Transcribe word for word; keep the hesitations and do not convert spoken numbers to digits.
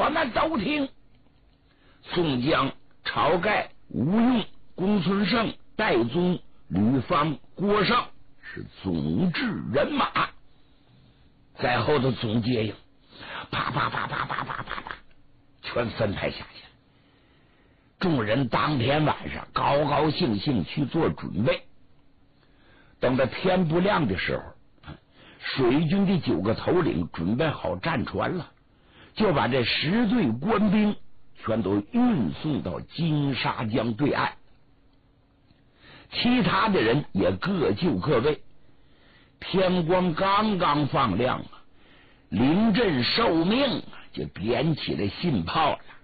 我们都听。宋江、晁盖、吴用、公孙胜、戴宗、吕方、郭盛是总制人马，在后头总接应，啪啪啪啪啪啪啪啪，全分派下去了。众人当天晚上高高兴兴去做准备。等到天不亮的时候，水军的九个头领准备好战船了，就把这十队官兵全都运送到金沙江对岸。其他的人也各就各位。天光刚刚放亮啊，临阵受命啊，就点起了信炮了。